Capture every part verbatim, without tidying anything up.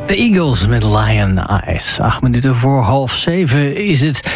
De Eagles met Lion Eyes. Acht minuten voor half zeven is het.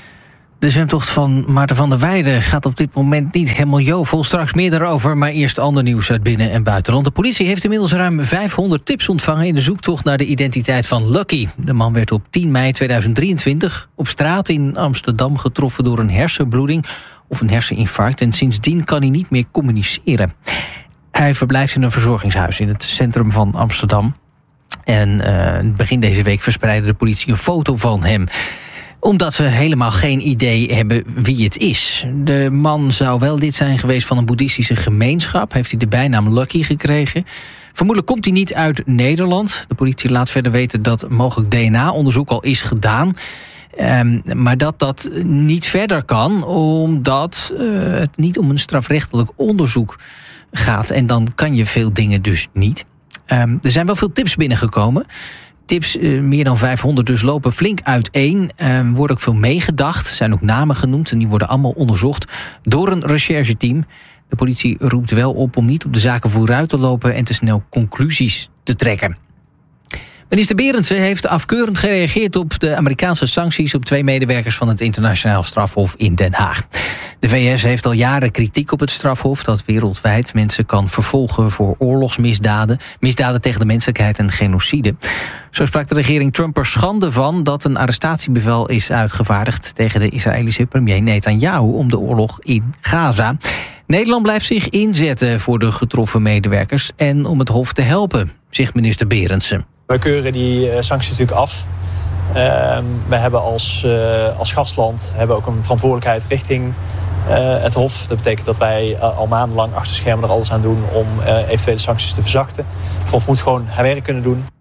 De zwemtocht van Maarten van der Weijden gaat op dit moment niet helemaal jovel. Straks meer daarover, maar eerst ander nieuws uit binnen- en buitenland. De politie heeft inmiddels ruim vijfhonderd tips ontvangen in de zoektocht naar de identiteit van Lucky. De man werd op tien mei tweeduizend drieëntwintig op straat in Amsterdam getroffen door een hersenbloeding of een herseninfarct. En sindsdien kan hij niet meer communiceren. Hij verblijft in een verzorgingshuis in het centrum van Amsterdam. En uh, begin deze week verspreidde de politie een foto van hem, omdat we helemaal geen idee hebben wie het is. De man zou wel lid zijn geweest van een boeddhistische gemeenschap. Heeft hij de bijnaam Lucky gekregen. Vermoedelijk komt hij niet uit Nederland. De politie laat verder weten dat mogelijk D N A-onderzoek al is gedaan. Um, maar dat dat niet verder kan, omdat uh, het niet om een strafrechtelijk onderzoek gaat. En dan kan je veel dingen dus niet. Um, er zijn wel veel tips binnengekomen. Tips, uh, meer dan vijfhonderd, dus lopen flink uiteen. Er um, wordt ook veel meegedacht. Er zijn ook namen genoemd en die worden allemaal onderzocht door een rechercheteam. De politie roept wel op om niet op de zaken vooruit te lopen en te snel conclusies te trekken. Minister Berendsen heeft afkeurend gereageerd op de Amerikaanse sancties op twee medewerkers van het Internationaal Strafhof in Den Haag. De V S heeft al jaren kritiek op het strafhof dat wereldwijd mensen kan vervolgen voor oorlogsmisdaden, misdaden tegen de menselijkheid en genocide. Zo sprak de regering Trump er schande van dat een arrestatiebevel is uitgevaardigd tegen de Israëlische premier Netanyahu om de oorlog in Gaza. Nederland blijft zich inzetten voor de getroffen medewerkers en om het hof te helpen, zegt minister Berendsen. Wij keuren die uh, sancties natuurlijk af. Uh, we hebben als, uh, als gastland hebben ook een verantwoordelijkheid richting uh, het Hof. Dat betekent dat wij uh, al maandenlang achter schermen er alles aan doen om uh, eventuele sancties te verzachten. Het Hof moet gewoon haar werk kunnen doen.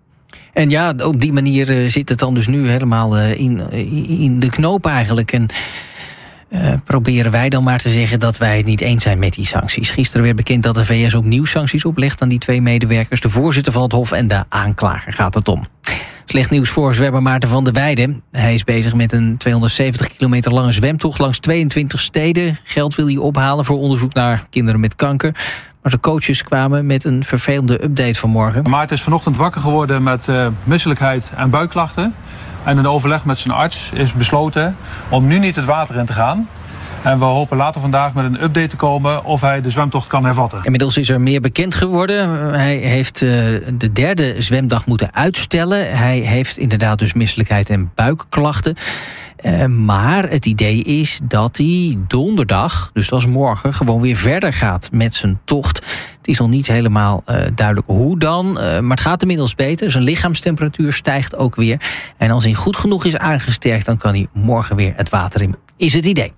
En ja, op die manier uh, zit het dan dus nu helemaal uh, in, in de knoop eigenlijk. En Uh, proberen wij dan maar te zeggen dat wij het niet eens zijn met die sancties. Gisteren werd bekend dat de V S opnieuw sancties oplegt aan die twee medewerkers. De voorzitter van het Hof en de aanklager gaat het om. Slecht nieuws voor zwemmer Maarten van der Weijden. Hij is bezig met een tweehonderdzeventig kilometer lange zwemtocht langs tweeëntwintig steden. Geld wil hij ophalen voor onderzoek naar kinderen met kanker. Maar zijn coaches kwamen met een vervelende update vanmorgen. Maarten is vanochtend wakker geworden met uh, misselijkheid en buikklachten. En in overleg met zijn arts is besloten om nu niet het water in te gaan. En we hopen later vandaag met een update te komen of hij de zwemtocht kan hervatten. Inmiddels is er meer bekend geworden. Hij heeft uh, de derde zwemdag moeten uitstellen. Hij heeft inderdaad dus misselijkheid en buikklachten. Uh, maar het idee is dat hij donderdag, dus dat is morgen, gewoon weer verder gaat met zijn tocht. Het is nog niet helemaal uh, duidelijk hoe dan, uh, maar het gaat inmiddels beter. Zijn lichaamstemperatuur stijgt ook weer. En als hij goed genoeg is aangesterkt, dan kan hij morgen weer het water in. Is het idee.